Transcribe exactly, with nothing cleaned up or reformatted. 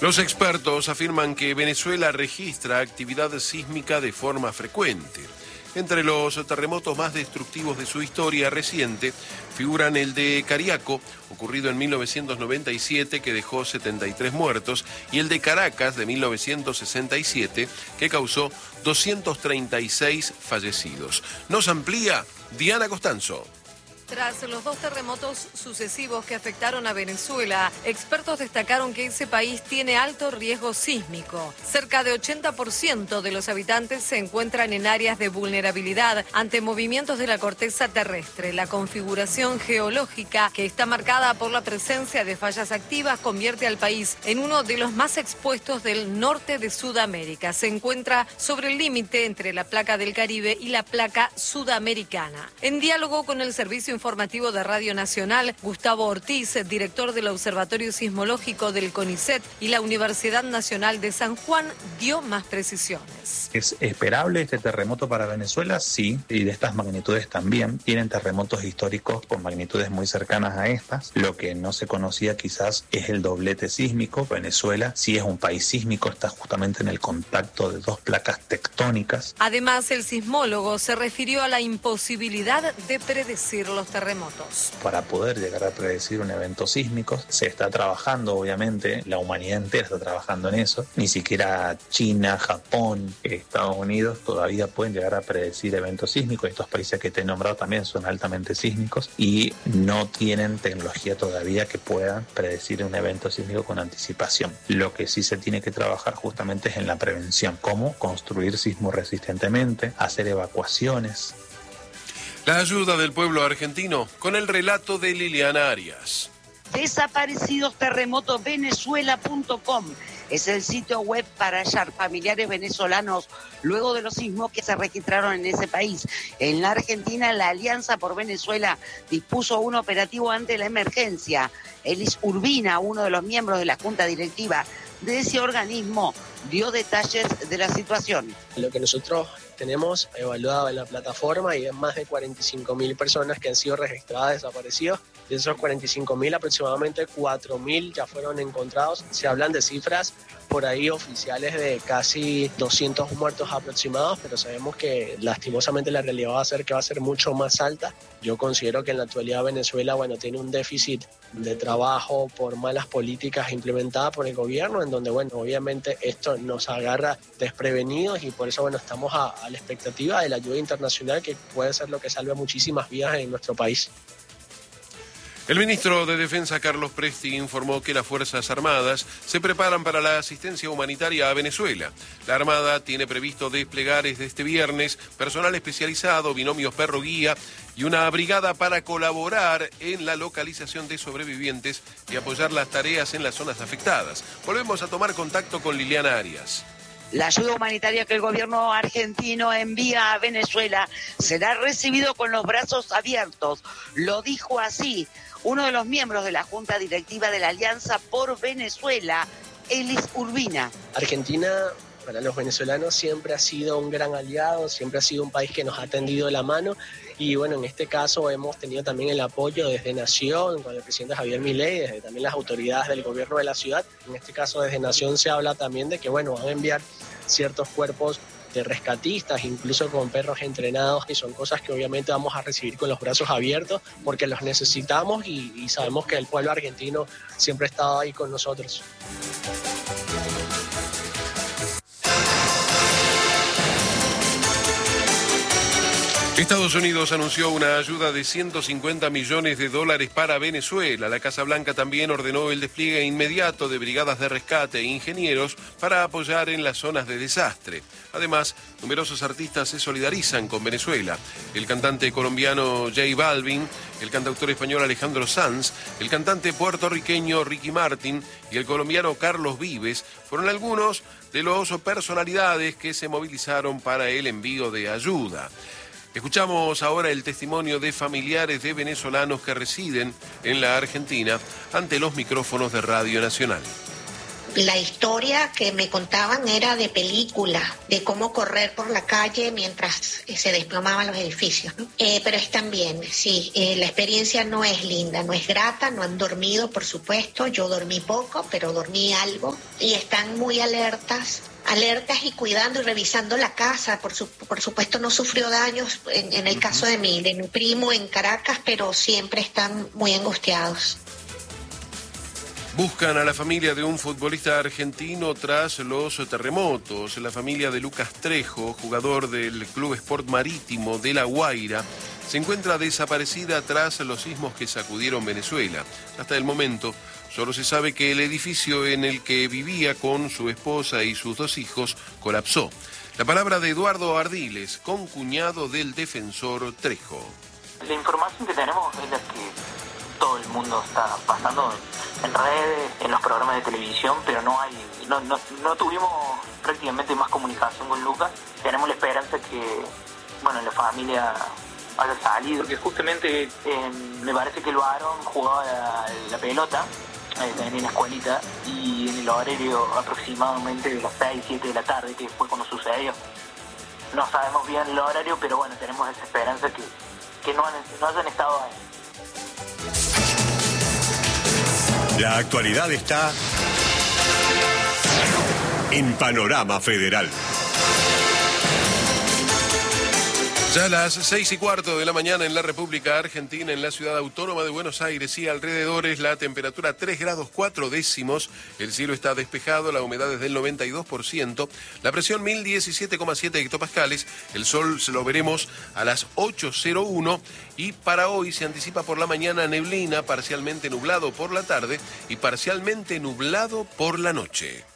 Los expertos afirman que Venezuela registra actividad sísmica de forma frecuente. Entre los terremotos más destructivos de su historia reciente figuran el de Cariaco, ocurrido en mil novecientos noventa y siete, que dejó setenta y tres muertos, y el de Caracas, de mil novecientos sesenta y siete, que causó doscientos treinta y seis fallecidos. Nos amplía Diana Costanzo. Tras los dos terremotos sucesivos que afectaron a Venezuela, expertos destacaron que ese país tiene alto riesgo sísmico. Cerca de ochenta por ciento de los habitantes se encuentran en áreas de vulnerabilidad ante movimientos de la corteza terrestre. La configuración geológica, que está marcada por la presencia de fallas activas, convierte al país en uno de los más expuestos del norte de Sudamérica. Se encuentra sobre el límite entre la placa del Caribe y la placa sudamericana. En diálogo con el Servicio Informativo de Radio Nacional, Gustavo Ortiz, director del Observatorio Sismológico del CONICET y la Universidad Nacional de San Juan, dio más precisiones. ¿Es esperable este terremoto para Venezuela? Sí, y de estas magnitudes también. Tienen terremotos históricos con magnitudes muy cercanas a estas. Lo que no se conocía quizás es el doblete sísmico. Venezuela sí es un país sísmico, está justamente en el contacto de dos placas tectónicas. Además, el sismólogo se refirió a la imposibilidad de predecir los terremotos. Para poder llegar a predecir un evento sísmico se está trabajando, obviamente, la humanidad entera está trabajando en eso. Ni siquiera China, Japón, Estados Unidos todavía pueden llegar a predecir eventos sísmicos. Estos países que te he nombrado también son altamente sísmicos y no tienen tecnología todavía que puedan predecir un evento sísmico con anticipación. Lo que sí se tiene que trabajar justamente es en la prevención, cómo construir sismo resistentemente, hacer evacuaciones. La ayuda del pueblo argentino con el relato de Liliana Arias. Desaparecidos terremotos venezuela punto com es el sitio web para hallar familiares venezolanos luego de los sismos que se registraron en ese país. En la Argentina, la Alianza por Venezuela dispuso un operativo ante la emergencia. Elis Urbina, uno de los miembros de la Junta Directiva de ese organismo, dio detalles de la situación. Lo que nosotros tenemos evaluado en la plataforma y es más de cuarenta y cinco mil personas que han sido registradas desaparecidos. De esos cuarenta y cinco mil, aproximadamente cuatro mil ya fueron encontrados. Se hablan de cifras por ahí oficiales de casi doscientos muertos aproximados, pero sabemos que lastimosamente la realidad va a ser que va a ser mucho más alta. Yo considero que en la actualidad Venezuela, bueno, tiene un déficit de trabajo por malas políticas implementadas por el gobierno, en donde, bueno, obviamente esto nos agarra desprevenidos y por eso, bueno, estamos a, a la expectativa de la ayuda internacional que puede ser lo que salve muchísimas vidas en nuestro país. El ministro de Defensa, Carlos Presti, informó que las Fuerzas Armadas se preparan para la asistencia humanitaria a Venezuela. La Armada tiene previsto desplegar desde este viernes personal especializado, binomios perro-guía y una brigada para colaborar en la localización de sobrevivientes y apoyar las tareas en las zonas afectadas. Volvemos a tomar contacto con Liliana Arias. La ayuda humanitaria que el gobierno argentino envía a Venezuela será recibido con los brazos abiertos. Lo dijo así uno de los miembros de la Junta Directiva de la Alianza por Venezuela, Elis Urbina. Argentina, para los venezolanos, siempre ha sido un gran aliado, siempre ha sido un país que nos ha tendido la mano. Y bueno, en este caso hemos tenido también el apoyo desde Nación, con el presidente Javier Milei, desde también las autoridades del gobierno de la ciudad. En este caso desde Nación se habla también de que, bueno, van a enviar ciertos cuerpos de rescatistas, incluso con perros entrenados, y son cosas que obviamente vamos a recibir con los brazos abiertos porque los necesitamos y, y sabemos que el pueblo argentino siempre ha estado ahí con nosotros. Estados Unidos anunció una ayuda de ciento cincuenta millones de dólares para Venezuela. La Casa Blanca también ordenó el despliegue inmediato de brigadas de rescate e ingenieros para apoyar en las zonas de desastre. Además, numerosos artistas se solidarizan con Venezuela. El cantante colombiano J Balvin, el cantautor español Alejandro Sanz, el cantante puertorriqueño Ricky Martin y el colombiano Carlos Vives fueron algunos de los personalidades que se movilizaron para el envío de ayuda. Escuchamos ahora el testimonio de familiares de venezolanos que residen en la Argentina ante los micrófonos de Radio Nacional. La historia que me contaban era de película, de cómo correr por la calle mientras eh, se desplomaban los edificios, ¿no? Eh, pero están bien, sí, eh, la experiencia no es linda, no es grata, no han dormido, por supuesto, yo dormí poco, pero dormí algo, y están muy alertas, alertas y cuidando y revisando la casa. Por, su, por supuesto no sufrió daños en, en el uh-huh. caso de mi, de mi primo en Caracas, pero siempre están muy angustiados. Buscan a la familia de un futbolista argentino tras los terremotos. La familia de Lucas Trejo, jugador del Club Sport Marítimo de La Guaira, se encuentra desaparecida tras los sismos que sacudieron Venezuela. Hasta el momento, solo se sabe que el edificio en el que vivía con su esposa y sus dos hijos colapsó. La palabra de Eduardo Ardiles, concuñado del defensor Trejo. La información que tenemos es la que todo el mundo está pasando en redes, en los programas de televisión, pero no hay, no, no, no tuvimos prácticamente más comunicación con Lucas. Tenemos la esperanza que, bueno, la familia haya salido, porque justamente eh, me parece que el varón jugaba la, la pelota eh, también en la escuelita, y en el horario aproximadamente de las seis, siete de la tarde, que fue cuando sucedió. No sabemos bien el horario, pero bueno, tenemos esa esperanza que, que no, han, no hayan estado ahí. La actualidad está en Panorama Federal. Ya a las seis y cuarto de la mañana en la República Argentina, en la ciudad autónoma de Buenos Aires y alrededores, la temperatura tres grados cuatro décimos, el cielo está despejado, la humedad es del noventa y dos por ciento, la presión mil diecisiete coma siete hectopascales, el sol se lo veremos a las ocho cero uno y para hoy se anticipa por la mañana neblina, parcialmente nublado por la tarde y parcialmente nublado por la noche.